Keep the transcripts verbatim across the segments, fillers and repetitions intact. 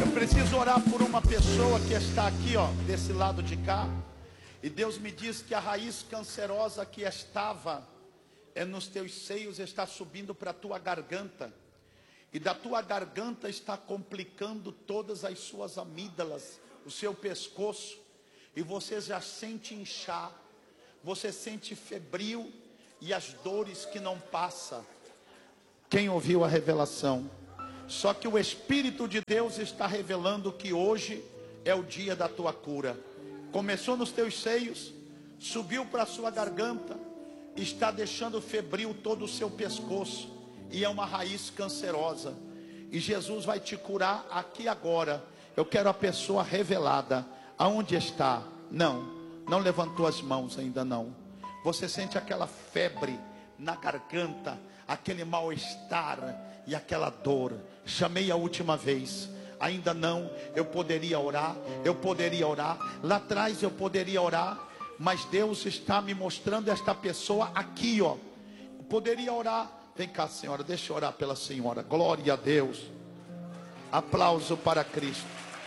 Preciso orar por uma pessoa que está aqui, ó, desse lado de cá. E Deus me diz que a raiz cancerosa que estava é nos teus seios está subindo para a tua garganta. E da tua garganta está complicando todas as suas amígdalas, o seu pescoço. E você já sente inchar, você sente febril e as dores que não passam. Quem ouviu a revelação? Só que o Espírito de Deus está revelando que hoje é o dia da tua cura. Começou nos teus seios, subiu para a sua garganta, está deixando febril todo o seu pescoço, e é uma raiz cancerosa. E Jesus vai te curar aqui agora. Eu quero a pessoa revelada. Aonde está? Não, não levantou as mãos ainda não. Você sente aquela febre na garganta, aquele mal-estar e aquela dor. Chamei a última vez, ainda não. Eu poderia orar, eu poderia orar. Lá atrás eu poderia orar, mas Deus está me mostrando esta pessoa aqui, ó. Eu poderia orar. Vem cá, senhora, deixa eu orar pela senhora. Glória a Deus. Aplauso para Cristo.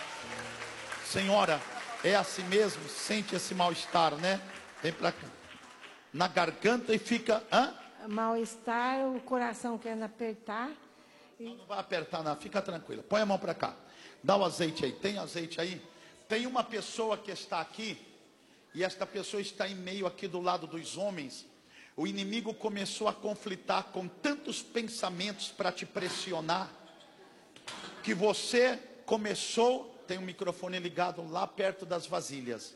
Senhora, é assim mesmo? Sente esse mal-estar, né? Vem para cá. Na garganta e fica... Hã? Mal-estar, o coração querendo apertar. E... Não, não vai apertar nada, fica tranquila. Põe a mão para cá. Dá o azeite aí. Tem azeite aí? Tem uma pessoa que está aqui. E esta pessoa está em meio aqui do lado dos homens. O inimigo começou a conflitar com tantos pensamentos para te pressionar, que você começou, tem um microfone ligado lá perto das vasilhas,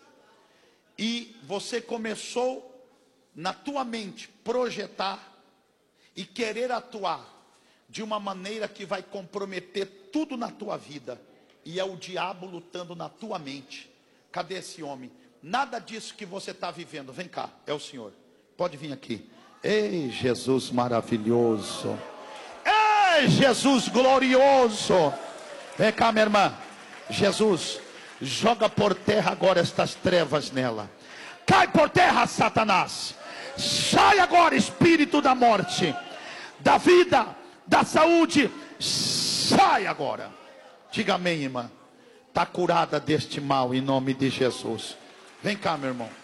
e você começou na tua mente projetar e querer atuar de uma maneira que vai comprometer tudo na tua vida, e é o diabo lutando na tua mente. Cadê esse homem? Nada disso que você está vivendo, vem cá, é o Senhor. Pode vir aqui. Ei, Jesus maravilhoso. Ei, Jesus glorioso. Vem cá, minha irmã. Jesus, joga por terra agora estas trevas nela. Cai por terra, Satanás. Sai agora, espírito da morte, da vida, da saúde. Sai agora. Diga amém, irmã. Está curada deste mal em nome de Jesus. Vem cá, meu irmão.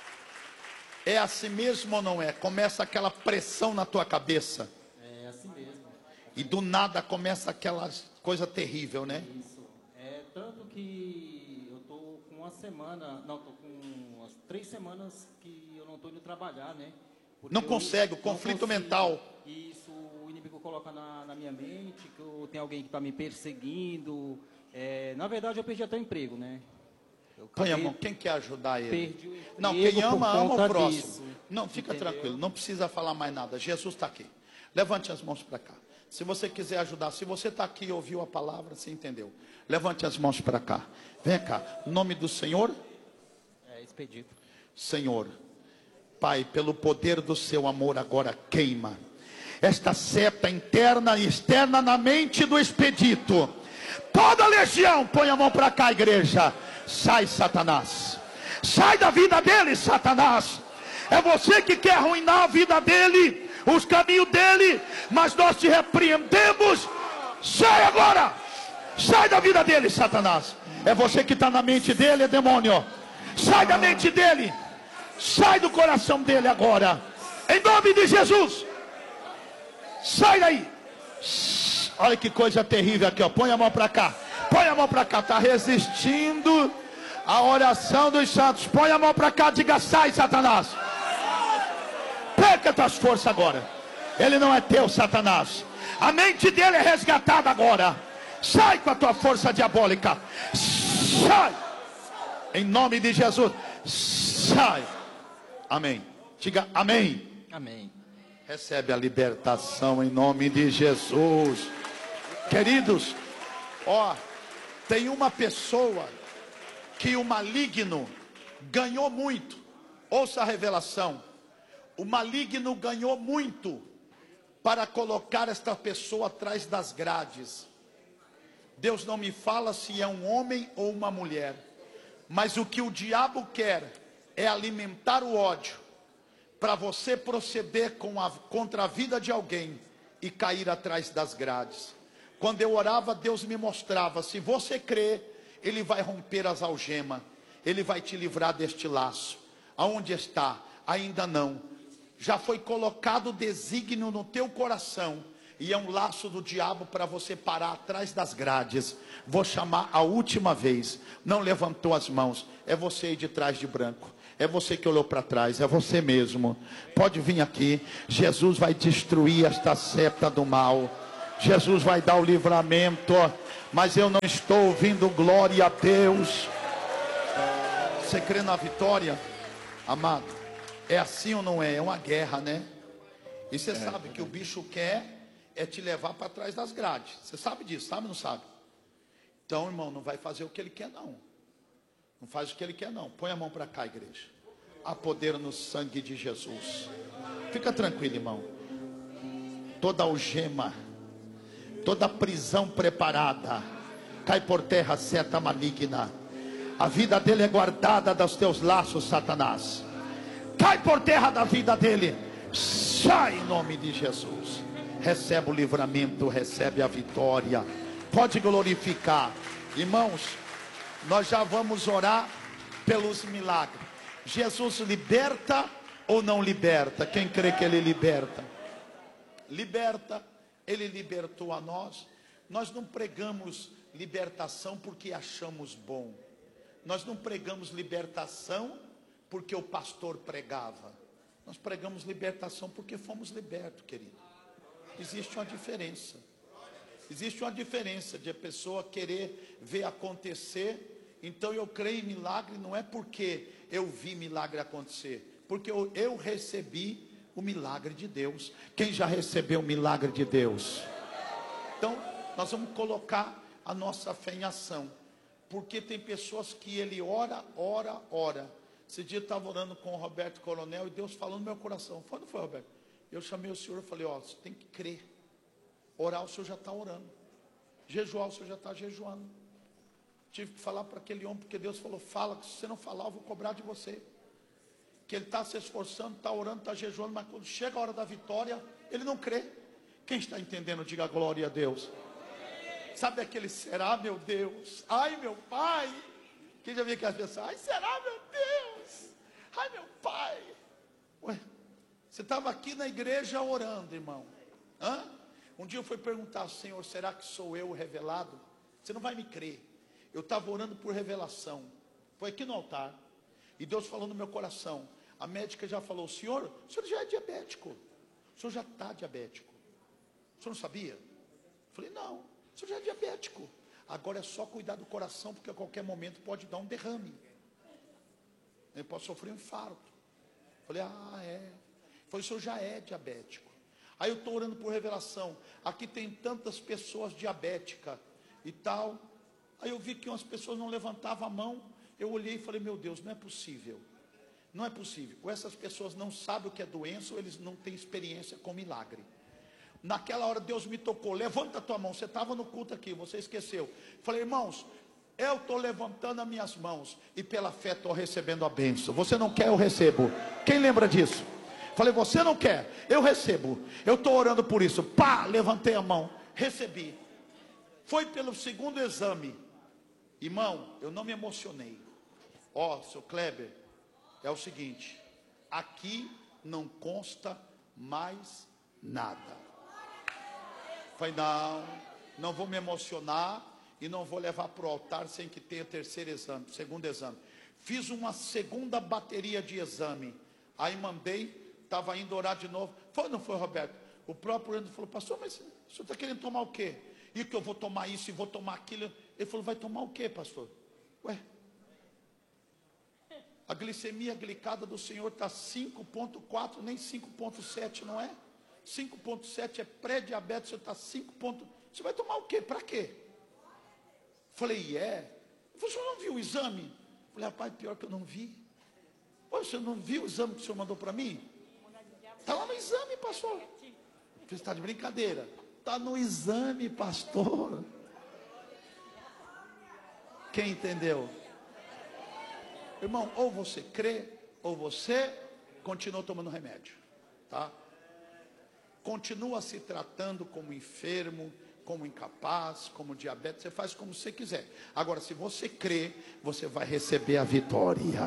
É assim mesmo ou não é? Começa aquela pressão na tua cabeça. É assim mesmo. E do nada começa aquela coisa terrível, né? Isso. É tanto que eu tô com uma semana, não, tô com umas três semanas que eu não tô indo trabalhar, né? Porque Não eu consegue, o não conflito consigo. mental. Isso, o inimigo coloca na, na minha mente que eu tenho alguém que está me perseguindo. É, na verdade, eu perdi até o emprego, né? Eu Põe a acabei- mão, quem quer ajudar ele? Perdi o emprego Não, quem por ama, ama conta o próximo. disso, Não, fica entendeu? tranquilo, não precisa falar mais nada. Jesus está aqui. Levante as mãos para cá. Se você quiser ajudar, se você está aqui e ouviu a palavra, você entendeu. Levante as mãos para cá. Vem cá. Em nome do Senhor, É, expedito. Senhor, Pai, pelo poder do seu amor agora queima esta seta interna e externa na mente do expedito. Toda legião, põe a mão para cá, igreja. Sai, Satanás. Sai da vida dele, Satanás. É você que quer arruinar a vida dele, os caminhos dele, mas nós te repreendemos. Sai agora. Sai da vida dele, Satanás. É você que está na mente dele, é demônio. Sai da mente dele. Sai do coração dele agora. Em nome de Jesus. Sai daí. Olha que coisa terrível aqui, ó. Põe a mão para cá. Põe a mão para cá. Está resistindo a oração dos santos. Põe a mão para cá. Diga: sai, Satanás. Perca tuas forças agora. Ele não é teu, Satanás. A mente dele é resgatada agora. Sai com a tua força diabólica. Sai. Em nome de Jesus. Sai. Amém. Diga amém. Amém. Recebe a libertação em nome de Jesus. Queridos, ó, tem uma pessoa que o maligno ganhou muito. Ouça a revelação. O maligno ganhou muito para colocar esta pessoa atrás das grades. Deus não me fala se é um homem ou uma mulher, mas o que o diabo quer é alimentar o ódio, para você proceder com a, contra a vida de alguém e cair atrás das grades. Quando eu orava, Deus me mostrava: se você crê, Ele vai romper as algemas, Ele vai te livrar deste laço. Aonde está? Ainda não. Já foi colocado o desígnio no teu coração, e é um laço do diabo para você parar atrás das grades. Vou chamar a última vez. Não levantou as mãos. É você aí de trás de branco. É você que olhou para trás. É você mesmo. Pode vir aqui. Jesus vai destruir esta seta do mal. Jesus vai dar o livramento. Mas eu não estou ouvindo glória a Deus. Você crê na vitória, amado? É assim ou não é? É uma guerra, né? E você é, sabe que o bicho quer é te levar para trás das grades. Você sabe disso, sabe ou não sabe? Então, irmão, não vai fazer o que ele quer, não. Não faz o que ele quer, não. Põe a mão para cá, igreja. Há poder no sangue de Jesus. Fica tranquilo, irmão. Toda algema, toda prisão preparada, cai por terra, seta maligna. A vida dele é guardada dos teus laços, Satanás. Cai por terra da vida dele. Sai em nome de Jesus. Recebe o livramento, recebe a vitória. Pode glorificar. Irmãos, nós já vamos orar pelos milagres. Jesus liberta ou não liberta? Quem crê que Ele liberta? Liberta. Ele libertou a nós. Nós não pregamos libertação porque achamos bom. Nós não pregamos libertação porque o pastor pregava. Nós pregamos libertação porque fomos libertos, querido. Existe uma diferença. Existe uma diferença de a pessoa querer ver acontecer. Então eu creio em milagre, não é porque eu vi milagre acontecer, porque eu, eu recebi o milagre de Deus. Quem já recebeu o milagre de Deus? Então nós vamos colocar a nossa fé em ação, porque tem pessoas que ele ora, ora, ora. Esse dia eu estava orando com o Roberto Coronel e Deus falou no meu coração. Foi, não foi, Roberto? Eu chamei o senhor e falei: ó, você tem que crer. Orar, o senhor já está orando. Jejuar, o senhor já está jejuando. Tive que falar para aquele homem, porque Deus falou: fala, que se você não falar, eu vou cobrar de você. Que ele está se esforçando, está orando, está jejuando, mas quando chega a hora da vitória, ele não crê. Quem está entendendo, diga glória a Deus. Sabe aquele será, meu Deus? Ai, meu Pai. Quem já viu aquelas pessoas? Ai, será, meu Deus? Ai, meu Pai. Ué, você estava aqui na igreja orando, irmão. Hã? Um dia eu fui perguntar: Senhor, será que sou eu o revelado? Você não vai me crer. Eu estava orando por revelação. Foi aqui no altar. E Deus falou no meu coração. A médica já falou: Senhor, o senhor já é diabético. O senhor já está diabético. O senhor não sabia? Eu falei: não, o senhor já é diabético. Agora é só cuidar do coração, porque a qualquer momento pode dar um derrame. Eu posso sofrer um infarto. Eu falei: ah, é. Eu falei: o senhor já é diabético. Aí eu estou orando por revelação. Aqui tem tantas pessoas diabéticas e tal. Aí eu vi que umas pessoas não levantavam a mão. Eu olhei e falei: meu Deus, não é possível. Não é possível. Ou essas pessoas não sabem o que é doença, ou eles não têm experiência com milagre. Naquela hora Deus me tocou: levanta a tua mão. Você estava no culto aqui, você esqueceu. Falei: irmãos, eu estou levantando as minhas mãos e pela fé estou recebendo a bênção. Você não quer, eu recebo. Quem lembra disso? Falei: você não quer, eu recebo. Eu estou orando por isso. Pá, levantei a mão, recebi. Foi pelo segundo exame. Irmão, eu não me emocionei. Ó, seu Kleber, é o seguinte: aqui não consta mais nada. Falei: não, não vou me emocionar e não vou levar para o altar sem que tenha terceiro exame, segundo exame. Fiz uma segunda bateria de exame. Aí mandei, estava indo orar de novo. Foi ou não foi, Roberto? O próprio André falou: pastor, mas o senhor está querendo tomar o quê? E que eu vou tomar isso e vou tomar aquilo. Ele falou: vai tomar o quê, pastor? Ué, a glicemia glicada do senhor está cinco ponto quatro, nem cinco ponto sete, não é? cinco ponto sete é pré-diabetes, você está cinco. Você vai tomar o quê? Para quê? Falei: é. O senhor não viu o exame? Falei: rapaz, pior que eu não vi. Pô, você não viu o exame que o senhor mandou para mim? Está lá no exame, pastor. Você está de brincadeira? Está no exame, pastor. Quem entendeu? Irmão, ou você crê, ou você continua tomando remédio, tá? Continua se tratando como enfermo, como incapaz, como diabetes, você faz como você quiser. Agora, se você crê, você vai receber a vitória.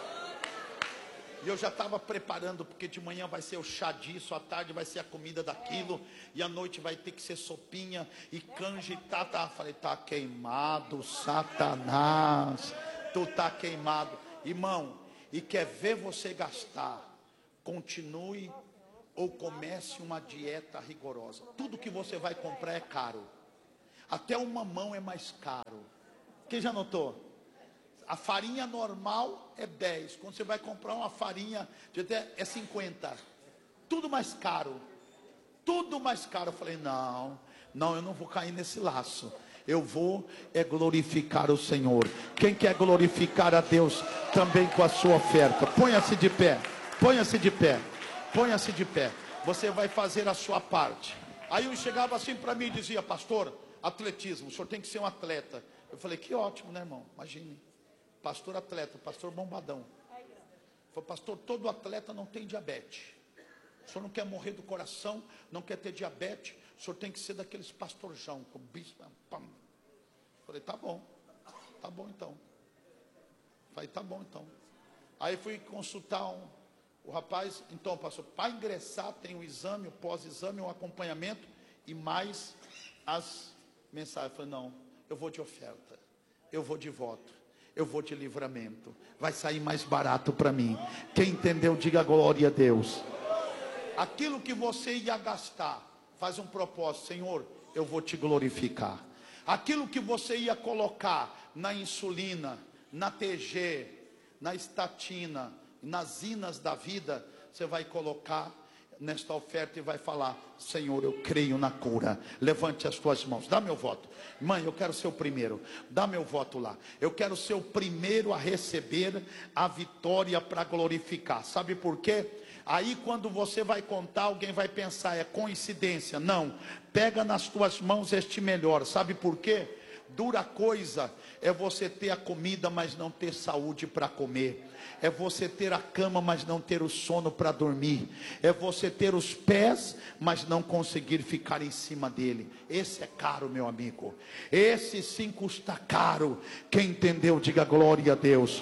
E eu já estava preparando, porque de manhã vai ser o chá disso, à tarde vai ser a comida daquilo, e à noite vai ter que ser sopinha e canja e tá, tá. Falei, tá queimado, Satanás, tu tá queimado. Irmão, e quer ver você gastar, continue ou comece uma dieta rigorosa. Tudo que você vai comprar é caro. Até o mamão é mais caro. Quem já notou? A farinha normal é dez. Quando você vai comprar uma farinha de até é cinquenta. Tudo mais caro. Tudo mais caro. Eu falei, não, não, eu não vou cair nesse laço. Eu vou é glorificar o Senhor. Quem quer glorificar a Deus também com a sua oferta? Ponha-se de pé. Ponha-se de pé. Ponha-se de pé. Você vai fazer a sua parte. Aí eu chegava assim para mim e dizia, pastor, atletismo, o senhor tem que ser um atleta. Eu falei, que ótimo, né, irmão? Imagine. Pastor atleta, pastor bombadão. Falei, pastor, todo atleta não tem diabetes. O senhor não quer morrer do coração, não quer ter diabetes. O senhor tem que ser daqueles pastorjão, com bispo. Pam. Falei, tá bom. Tá bom então. Falei, tá bom então. Aí fui consultar um, o rapaz. Então, pastor, para ingressar tem o exame, o pós-exame, o acompanhamento e mais as mensagens. Eu falei, não, eu vou de oferta. Eu vou de voto. Eu vou de livramento. Vai sair mais barato para mim. Quem entendeu, diga glória a Deus. Aquilo que você ia gastar, faz um propósito. Senhor, eu vou te glorificar. Aquilo que você ia colocar na insulina, na T G, na estatina, nas inas da vida, você vai colocar nesta oferta e vai falar, Senhor, eu creio na cura. Levante as tuas mãos, dá meu voto. Mãe, eu quero ser o primeiro, dá meu voto lá. Eu quero ser o primeiro a receber a vitória para glorificar. Sabe por quê? Aí quando você vai contar, alguém vai pensar, é coincidência. Não, pega nas tuas mãos este melhor. Sabe por quê? Dura coisa é você ter a comida, mas não ter saúde para comer. É você ter a cama, mas não ter o sono para dormir. É você ter os pés, mas não conseguir ficar em cima dele. Esse é caro, meu amigo. Esse sim custa caro. Quem entendeu, diga glória a Deus.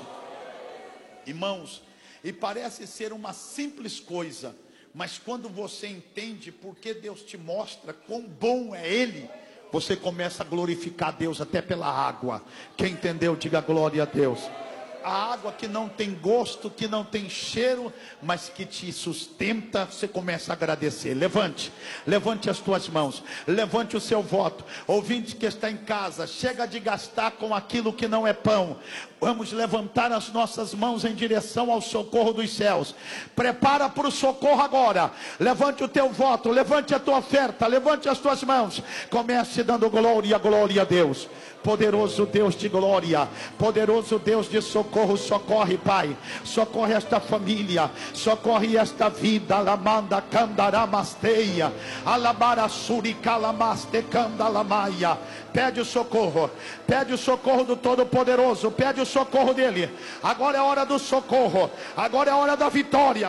Irmãos, e parece ser uma simples coisa, mas quando você entende porque Deus te mostra quão bom é Ele, você começa a glorificar a Deus até pela água. Quem entendeu, diga glória a Deus. A água que não tem gosto, que não tem cheiro, mas que te sustenta, você começa a agradecer. Levante, levante as tuas mãos, levante o seu voto. Ouvinte que está em casa, chega de gastar com aquilo que não é pão. Vamos levantar as nossas mãos em direção ao socorro dos céus. Prepara para o socorro agora. Levante o teu voto, levante a tua oferta, levante as tuas mãos. Comece dando glória, glória a Deus. Poderoso Deus de glória, poderoso Deus de socorro, socorre, Pai, socorre esta família, socorre esta vida. Alamanda candaramasteia, alabarassuri calamaste candalamaia. Pede o socorro, pede o socorro do Todo-Poderoso, pede o socorro dele. Agora é hora do socorro, agora é hora da vitória.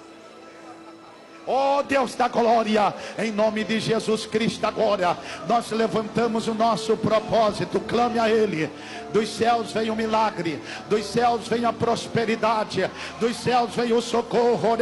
Oh Deus da glória, em nome de Jesus Cristo agora, nós levantamos o nosso propósito, clame a Ele. Dos céus vem o milagre, dos céus vem a prosperidade, dos céus vem o socorro.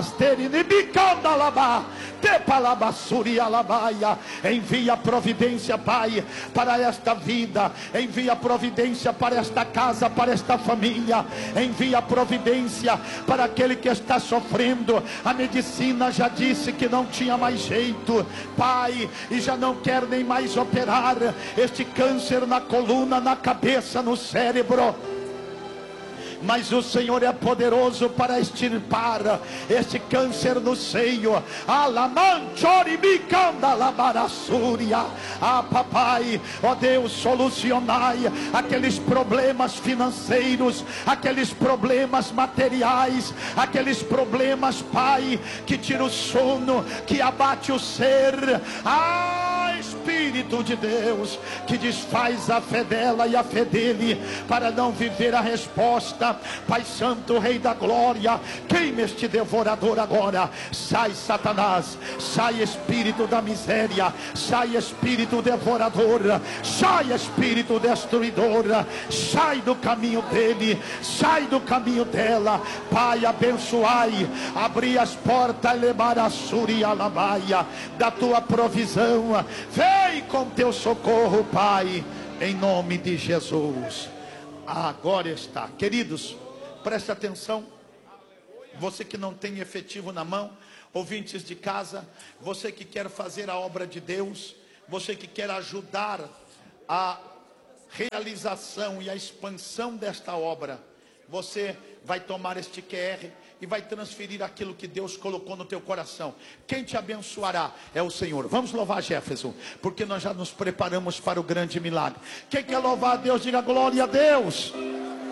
Envia providência, Pai, para esta vida, envia providência para esta casa, para esta família, envia providência para aquele que está sofrendo. A medicina já disse que não tinha mais jeito, Pai, e já não quer nem mais operar este câncer na coluna, na cabeça, no cérebro. Mas o Senhor é poderoso para extirpar este câncer no seio. Ah, papai, ó Deus, solucionai aqueles problemas financeiros, aqueles problemas materiais, aqueles problemas, Pai, que tira o sono, que abate o ser. Ah, Espírito de Deus, que desfaz a fé dela e a fé dele, para não viver a resposta. Pai Santo, Rei da Glória, queima este devorador agora. Sai, Satanás, sai, espírito da miséria, sai, espírito devorador, sai, espírito destruidor, sai do caminho dele, sai do caminho dela. Pai, abençoai, abri as portas, levar a Suri Alabaia, da tua provisão. Vem com teu socorro, Pai, em nome de Jesus. Agora está. Queridos, preste atenção. Você que não tem efetivo na mão, ouvintes de casa, você que quer fazer a obra de Deus, você que quer ajudar a realização e a expansão desta obra, você vai tomar este Q R e vai transferir aquilo que Deus colocou no teu coração. Quem te abençoará é o Senhor. Vamos louvar Jefferson, porque nós já nos preparamos para o grande milagre. Quem quer louvar a Deus, diga glória a Deus.